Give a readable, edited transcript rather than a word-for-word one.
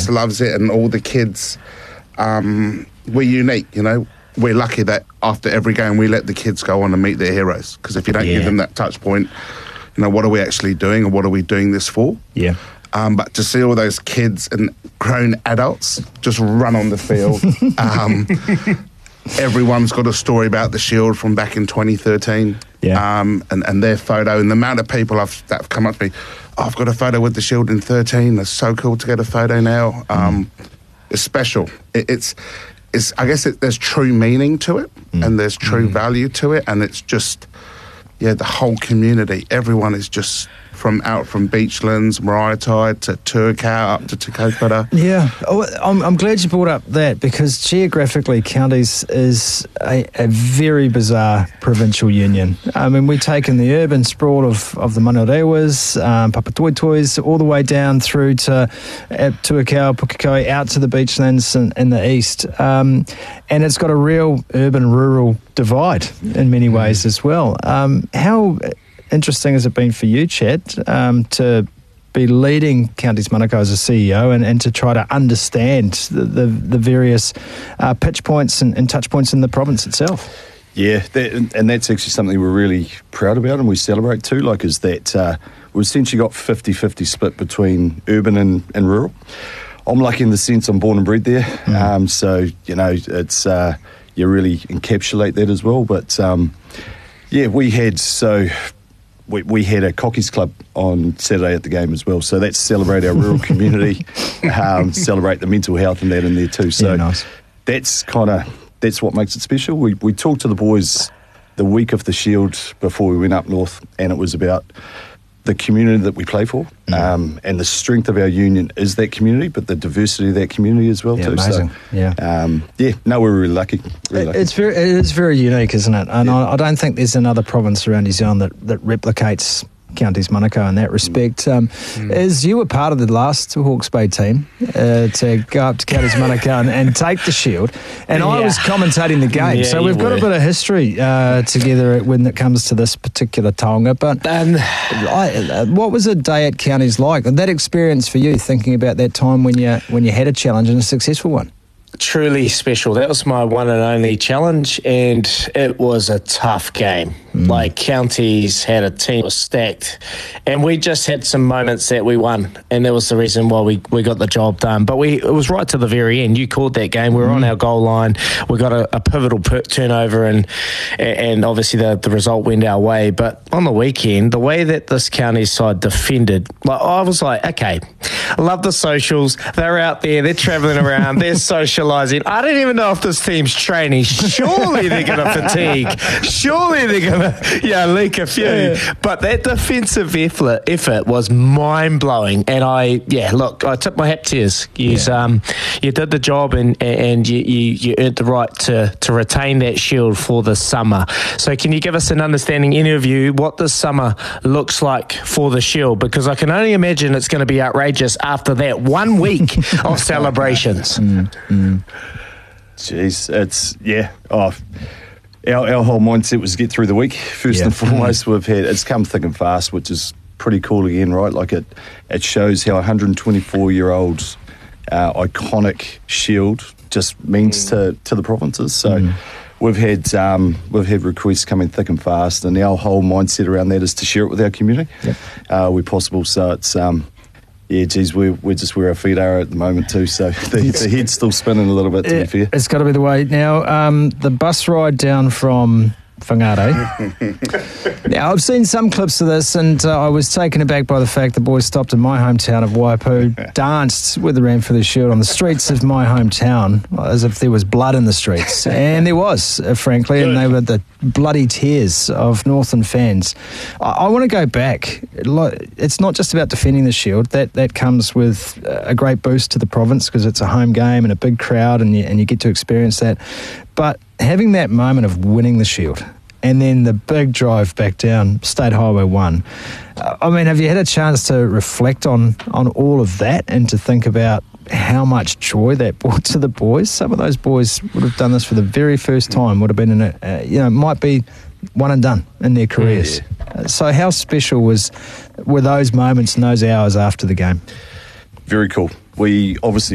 just loves it, and all the kids, we're unique, you know. We're lucky that after every game we let the kids go on and meet their heroes, because if you don't give them that touch point, you know, what are we actually doing, and what are we doing this for? Yeah. But to see all those kids and grown adults just run on the field, everyone's got a story about the Shield from back in 2013, and their photo, and the amount of people that have come up to me, I've got a photo with the Shield in 13, it's so cool to get a photo now. It's special. I guess there's true meaning to it, and there's true value to it, and it's just, the whole community, everyone is just from Beachlands, Maraetai to Tuakau up to Te Kaupara. Yeah, I'm glad you brought up that, because geographically counties is a very bizarre provincial union. I mean, we've taken the urban sprawl of the Manurewas, Papatoetoes, all the way down through to Tuakau, Pukekohe, out to the Beachlands in the east. And it's got a real urban-rural divide in many ways as well. How interesting has it been for you, Chad, to be leading Counties Manukau as a CEO and to try to understand the various pitch points and touch points in the province itself? Yeah, and that's actually something we're really proud about and we celebrate too, is that we've essentially got 50-50 split between urban and rural. I'm lucky in the sense I'm born and bred there, so, you know, it's you really encapsulate that as well. But, we had a Cockies Club on Saturday at the game as well, so that's celebrate our rural community, celebrate the mental health and that in there too. So nice. That's what makes it special. We talked to the boys the week of the Shield before we went up north, and it was about the community that we play for, and the strength of our union is that community, but the diversity of that community as well too. Amazing. So, we're really lucky. It is very unique, isn't it? And I don't think there's another province around New Zealand that replicates Counties Manukau in that respect. As you were part of the last Hawke's Bay team to go up to Counties Manukau and take the Shield, and I was commentating the game, so we've got a bit of history together when it comes to this particular taonga. But what was a day at Counties like? That experience for you, thinking about that time when you had a challenge and a successful one? Truly special. That was my one and only challenge, and it was a tough game. Like, Counties had a team that was stacked, and we just had some moments that we won, and that was the reason why we got the job done. But it was right to the very end. You called that game. We were on our goal line. We got a pivotal turnover, and obviously the result went our way. But on the weekend, the way that this Counties side defended, I was like, okay, I love the socials. They're out there. They're travelling around. They're socialising. I don't even know if this team's training. Surely they're going to fatigue. Surely they're going to leak a few. Yeah. But that defensive effort was mind-blowing. And I tip my hat to you. You did the job, and you earned the right to retain that Shield for the summer. So can you give us an understanding, any of you, what this summer looks like for the Shield? Because I can only imagine it's going to be outrageous after that 1 week of celebrations. Jeez, our whole mindset was to get through the week. First and foremost, it's come thick and fast, which is pretty cool again, right? Like, it shows how 124-year-old iconic Shield just means to the provinces. So we've had requests coming thick and fast, and our whole mindset around that is to share it with our community where possible. So it's we're just where our feet are at the moment too, so the head's still spinning a little bit, to be fair. It's got to be the way. Now, the bus ride down from Whangarei. Now, I've seen some clips of this, and I was taken aback by the fact the boys stopped in my hometown of Waipu, danced with the Ranfurly Shield on the streets of my hometown as if there was blood in the streets. And there was, frankly, and they were the bloody tears of Northern fans. I want to go back. It's not just about defending the Shield. That comes with a great boost to the province because it's a home game and a big crowd, and you get to experience that. But having that moment of winning the Shield and then the big drive back down State Highway 1, have you had a chance to reflect on all of that and to think about how much joy that brought to the boys? Some of those boys would have done this for the very first time, would have been might be one and done in their careers. So how special were those moments and those hours after the game? Very cool. We obviously